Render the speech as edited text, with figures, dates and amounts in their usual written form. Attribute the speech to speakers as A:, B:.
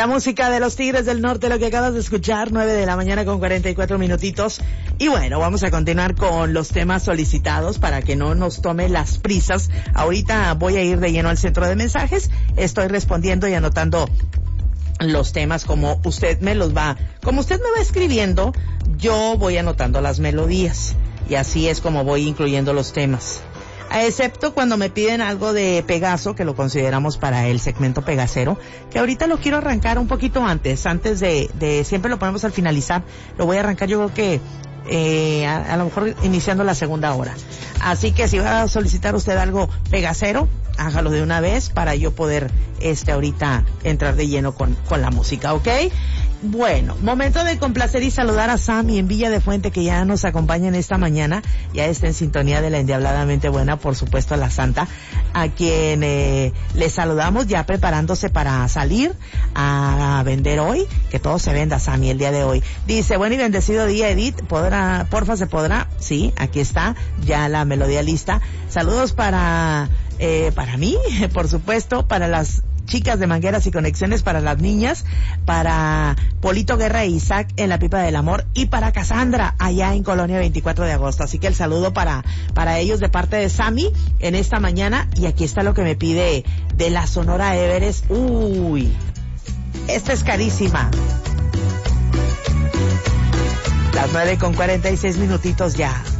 A: La música de los Tigres del Norte, lo que acabas de escuchar, 9 de la mañana con 44 minutitos. Y bueno, vamos a continuar con los temas solicitados para que no nos tome las prisas. Ahorita voy a ir de lleno al centro de mensajes. Estoy respondiendo y anotando los temas como usted me va escribiendo, yo voy anotando las melodías. Y así es como voy incluyendo los temas. Excepto cuando me piden algo de Pegaso, que lo consideramos para el segmento Pegasero, que ahorita lo quiero arrancar un poquito antes de siempre lo ponemos al finalizar, lo voy a arrancar yo creo que a lo mejor iniciando la segunda hora. Así que si va a solicitar usted algo Pegasero, hágalo de una vez para yo poder ahorita entrar de lleno con la música, ¿ok? Bueno, momento de complacer y saludar a Sammy en Villa de Fuente, que ya nos acompaña en esta mañana. Ya está en sintonía de la Endiabladamente Buena, por supuesto, a la Santa, a quien le saludamos ya preparándose para salir a vender hoy. Que todo se venda, Sammy, el día de hoy. Dice, buen y bendecido día, Edith. Porfa, ¿se podrá? Sí, aquí está, ya la melodía lista. Saludos para mí, por supuesto, para las chicas de Mangueras y Conexiones, para las niñas, para Polito Guerra e Isaac en La Pipa del Amor, y para Cassandra allá en Colonia 24 de agosto. Así que el saludo para ellos de parte de Sammy en esta mañana. Y aquí está lo que me pide de la Sonora Everest. Uy, esta es carísima. Las 9 con 46 minutitos ya.